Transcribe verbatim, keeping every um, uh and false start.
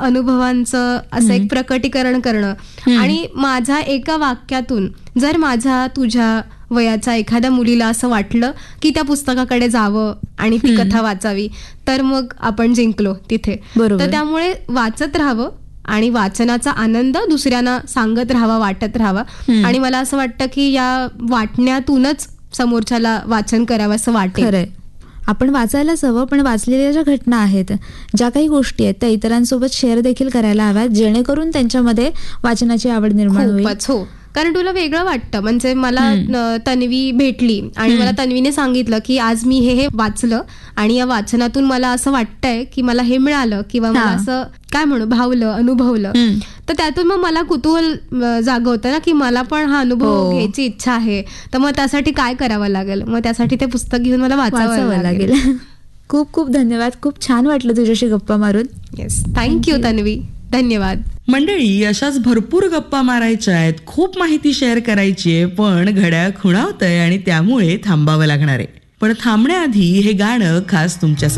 अनुभवांचं असं एक प्रकटीकरण करणं आणि माझ्या एका वाक्यातून जर माझ्या तुझ्या वयाच्या एखाद्या मुलीला असं वाटलं की त्या पुस्तकाकडे जावं आणि ती कथा वाचावी, तर मग आपण जिंकलो तिथे. तर त्यामुळे वाचत राहावं आणि वाचनाचा आनंद दुसऱ्यांना सांगत राहावा, वाटत राहावा. आणि मला असं वाटतं की या वाटण्यातूनच समोरच्याला वाचन करावं असं वाटेल. आपण वाचायलाच हवं, पण वाचलेल्या ज्या घटना आहेत, ज्या काही गोष्टी आहेत, त्या इतरांसोबत शेअर देखील करायला हव्यात, जेणेकरून त्यांच्यामध्ये वाचनाची आवड निर्माण होईल. हो, कारण तुला वेगळं वाटतं. म्हणजे मला तन्वी भेटली आणि मला तन्वीने सांगितलं की आज मी हे हे वाचलं आणि या वाचनातून मला असं वाटतंय की मला हे मिळालं किंवा मला असं काय म्हणू भावलं, अनुभवलं. तर त्यातून मग मला कुतूहल जागवतं ना की मला पण हा अनुभव घ्यायची इच्छा आहे. तर मग त्यासाठी काय करावं लागेल, मग त्यासाठी ते पुस्तक घेऊन मला वाचावं लागेल. खूप खूप धन्यवाद. खूप छान वाटलं तुझ्याशी गप्पा मारून. Yes, thank you Tanvi. धन्यवाद. मंडळी, अशाच भरपूर गप्पा मारायच्या आहेत, खूप माहिती शेअर करायची आहे, पण घड्याळ खुणावतंय आणि त्यामुळे थांबावं लागणार आहे. पण थांबण्याआधी हे गाणं खास तुमच्यासाठी.